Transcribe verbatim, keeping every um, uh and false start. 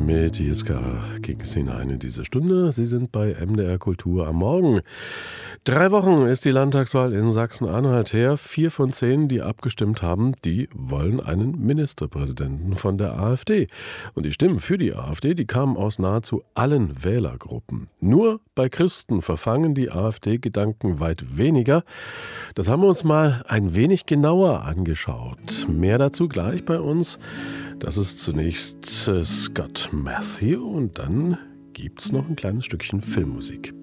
Mit Jeska ging es hinein in diese Stunde. Sie sind bei M D R Kultur am Morgen. Drei Wochen ist die Landtagswahl in Sachsen-Anhalt her. Vier von zehn, die abgestimmt haben, die wollen einen Ministerpräsidenten von der AfD. Und die Stimmen für die AfD, die kamen aus nahezu allen Wählergruppen. Nur bei Christen verfangen die AfD-Gedanken weit weniger. Das haben wir uns mal ein wenig genauer angeschaut. Mehr dazu gleich bei uns. Das ist zunächst Scott Matthew und dann gibt's noch ein kleines Stückchen Filmmusik.